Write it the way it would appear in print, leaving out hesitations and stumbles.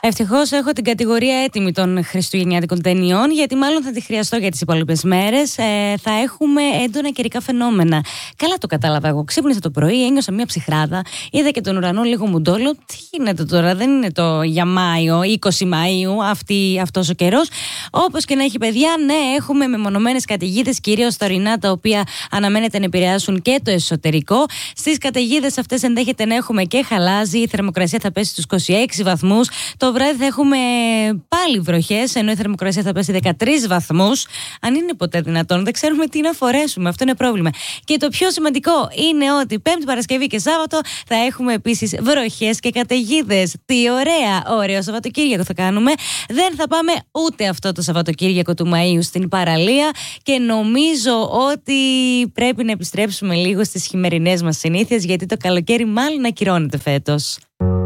Ευτυχώς έχω την κατηγορία έτοιμη των χριστουγεννιάτικων ταινιών, γιατί μάλλον θα τη χρειαστώ για τις υπόλοιπες μέρες. Θα έχουμε έντονα καιρικά φαινόμενα. Καλά το κατάλαβα εγώ. Ξύπνησα το πρωί, ένιωσα μια ψυχράδα, είδα και τον ουρανό λίγο μουντόλο. Τι γίνεται τώρα, δεν είναι το για Μάιο, 20 Μαΐου αυτός ο καιρός. Όπως και να έχει, παιδιά, ναι, έχουμε μεμονωμένες καταιγίδες, κυρίως τωρινά, τα οποία αναμένεται να επηρεάσουν και το εσωτερικό. Στις καταιγίδες αυτές ενδέχεται να έχουμε και χαλάζι. Η θερμοκρασία θα πέσει στους 26 βαθμούς. Το βράδυ θα έχουμε πάλι βροχές, ενώ η θερμοκρασία θα πέσει 13 βαθμούς. Αν είναι ποτέ δυνατόν, δεν ξέρουμε τι να φορέσουμε. Αυτό είναι πρόβλημα. Και το πιο σημαντικό είναι ότι Πέμπτη, Παρασκευή και Σάββατο θα έχουμε επίσης βροχές και καταιγίδες. Τι ωραία! Ωραίο Σαββατοκύριακο θα κάνουμε. Δεν θα πάμε ούτε αυτό το Σαββατοκύριακο του Μαΐου στην παραλία και νομίζω ότι πρέπει να επιστρέψουμε λίγο στις χειμερινές μας συνήθειες, γιατί το καλοκαίρι μάλλον ακυρώνεται φέτος.